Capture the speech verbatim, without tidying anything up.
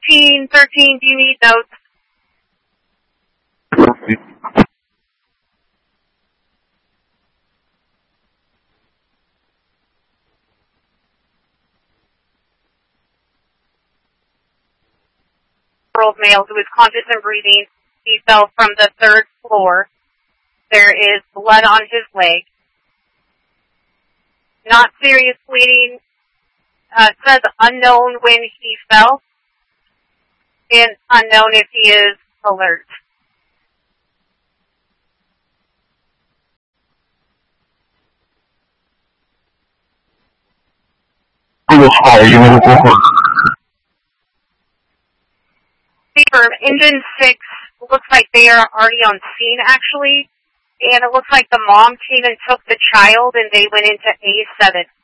fourteen, thirteen, do you need those? Old male who is conscious and breathing. He fell from the third floor. There is blood on his leg. Not serious bleeding. Uh, says unknown when he fell. And unknown if he is alert. Confirm. Engine six looks like they are already on scene, actually. And it looks like the mom came and took the child, and they went into A seven.